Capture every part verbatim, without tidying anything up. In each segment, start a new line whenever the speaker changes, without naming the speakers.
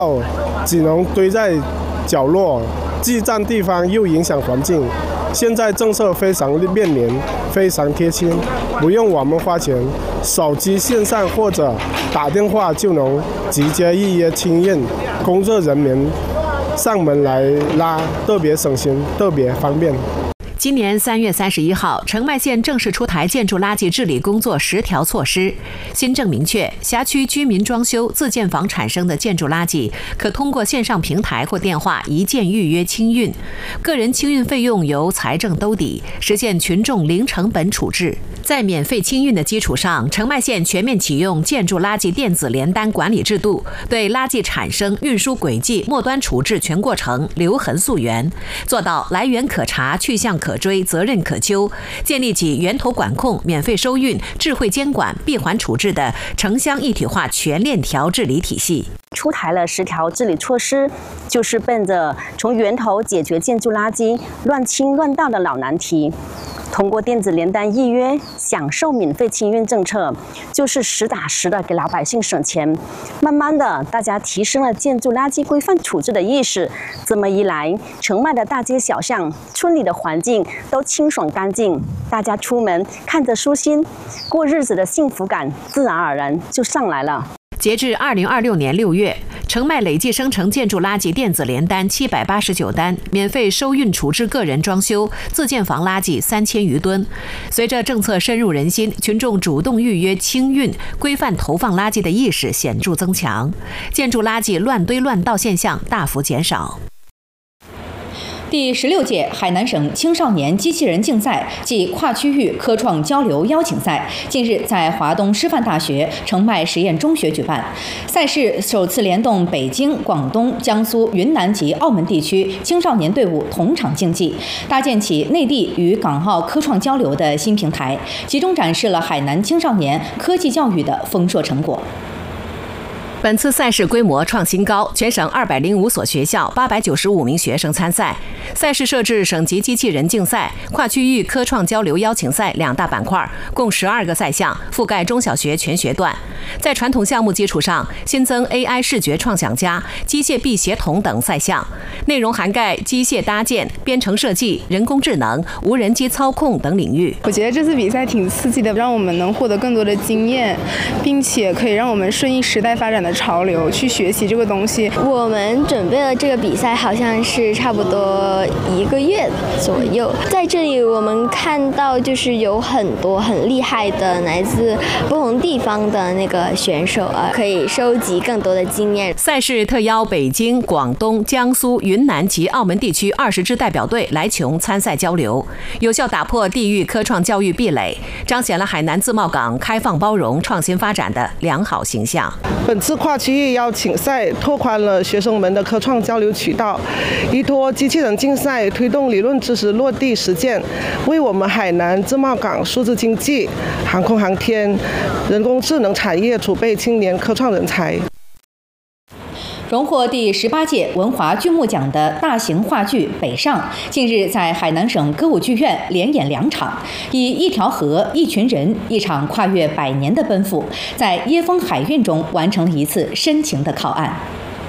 只能堆在角落，既占地方又影响环境。现在政策非常便民，非常贴心，不用我们花钱，手机线上或者打电话就能直接预约清运，工作人员上门来拉，特别省心，特别方便。
今年三月三十一号，澄迈县正式出台建筑垃圾治理工作十条措施。新政明确，辖区居民装修自建房产生的建筑垃圾，可通过线上平台或电话一键预约清运，个人清运费用由财政兜底，实现群众零成本处置。在免费清运的基础上，澄迈县全面启用建筑垃圾电子联单管理制度，对垃圾产生、运输轨迹、末端处置全过程留痕溯源，做到来源可查、去向可追、责任可究，建立起源头管控、免费收运、智慧监管、闭环处置的城乡一体化全链条治理体系。
出台了十条治理措施，就是奔着从源头解决建筑垃圾乱清乱倒的老难题。通过电子联单预约享受免费清运政策，就是实打实的给老百姓省钱。慢慢的，大家提升了建筑垃圾规范处置的意识。这么一来，澄迈的大街小巷、村里的环境都清爽干净，大家出门看着舒心，过日子的幸福感自然而然就上来了。
截至二零二六年六月，澄迈累计生成建筑垃圾电子联单七百八十九单，免费收运处置个人装修、自建房垃圾三千余吨。随着政策深入人心，群众主动预约清运、规范投放垃圾的意识显著增强，建筑垃圾乱堆乱倒现象大幅减少。
第十六届海南省青少年机器人竞赛暨跨区域科创交流邀请赛近日在华东师范大学澄迈实验中学举办。赛事首次联动北京、广东、江苏、云南及澳门地区青少年队伍同场竞技，搭建起内地与港澳科创交流的新平台，集中展示了海南青少年科技教育的丰硕成果。
本次赛事规模创新高，全省二百零五所学校、八百九十五名学生参赛。赛事设置省级机器人竞赛、跨区域科创交流邀请赛两大板块，共十二个赛项，覆盖中小学全学段。在传统项目基础上，新增 A I 视觉创想家、机械臂协同等赛项，内容涵盖机械搭建、编程设计、人工智能、无人机操控等领域。
我觉得这次比赛挺刺激的，让我们能获得更多的经验，并且可以让我们顺应时代发展的潮流去学习这个东西。
我们准备了这个比赛好像是差不多一个月左右，在这里我们看到就是有很多很厉害的来自不同地方的那个选手啊，可以收集更多的经验。
赛事特邀北京、广东、江苏、云南及澳门地区二十支代表队来琼参赛交流，有效打破地域科创教育壁垒，彰显了海南自贸港开放包容、创新发展的良好形象。
本次跨区域邀请赛拓宽了学生们的科创交流渠道，依托机器人竞赛推动理论知识落地实践，为我们海南自贸港数字经济、航空航天、人工智能产业储备青年科创人才。
荣获第十八届文华剧目奖的大型话剧《北上》近日在海南省歌舞剧院连演两场，以一条河、一群人，一场跨越百年的奔赴，在椰风海韵中完成了一次深情的靠岸。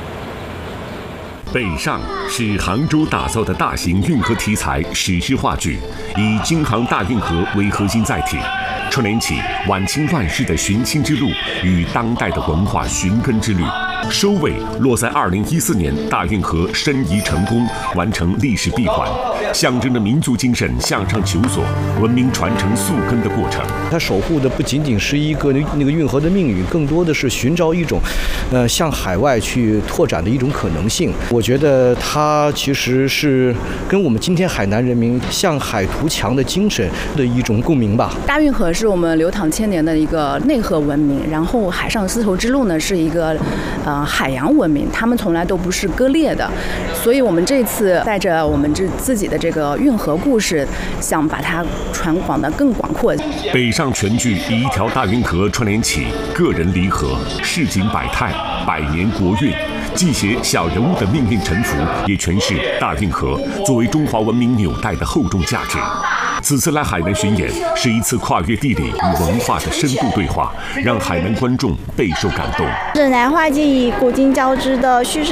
北上是杭州打造的大型运河题材史诗话剧，以京杭大运河为核心载体，串联起晚清乱世的寻亲之路与当代的文化寻根之旅。收尾落在二零一四年大运河申遗成功，完成历史闭环，象征着民族精神向上求索、文明传承溯根的过程。
它守护的不仅仅是一个那个运河的命运，更多的是寻找一种，呃，向海外去拓展的一种可能性。我觉得它其实是跟我们今天海南人民向海图强的精神的一种共鸣吧。
大运河是我们流淌千年的一个内河文明，然后海上丝绸之路呢是一个，呃，海洋文明，它们从来都不是割裂的。所以我们这次带着我们这自己的这个运河故事，想把它传广得更广阔。
北上全剧以一条大运河串联起个人离合、市井百态、百年国运，既写小人物的命运沉浮，也诠释大运河作为中华文明纽带的厚重价值。 此次来海南巡演是一次跨越地理与文化的深度对话，让海南观众备受感动。
是南话剧以古今交织的叙事